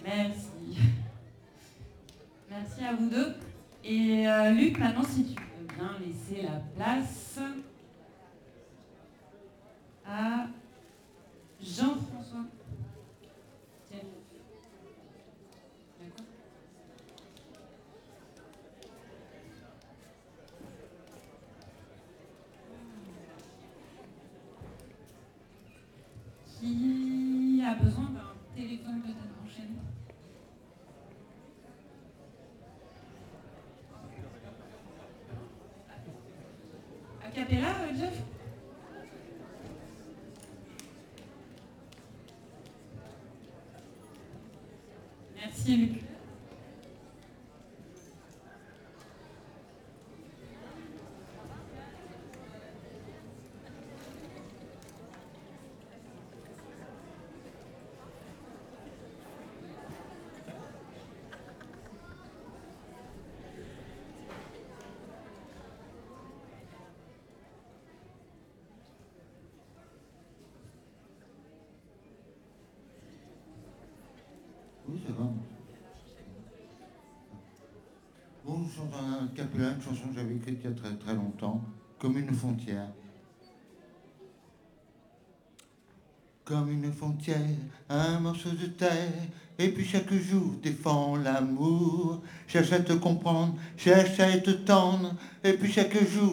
Merci. Merci à vous deux. Et Luc, maintenant, si tu veux bien laisser la place à Jean-François. Tiens. D'accord. Qui a besoin d'un téléphone peut-être en chaîne? A cappella, Jeff? Merci, Luc. Oui, c'est bon. Bon, nous chantons un cappella, une chanson que j'avais écrite il y a très très longtemps, comme une frontière. Comme une frontière, un morceau de terre, et puis chaque jour défend l'amour. Cherche à te comprendre, cherche à te tendre, et puis chaque jour